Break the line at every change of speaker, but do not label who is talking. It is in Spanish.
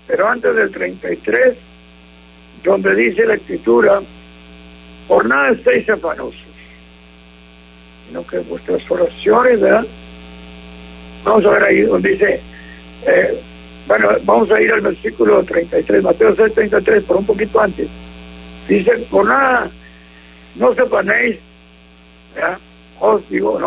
pero antes del 33, donde dice la Escritura, por nada estéis afanosos, sino que vuestras oraciones, ¿verdad? Vamos a ver ahí donde dice, vamos a ir al versículo 33, Mateo 6, 33, por un poquito antes. Dice, por nada, no os afanéis, ¿verdad? Os digo, no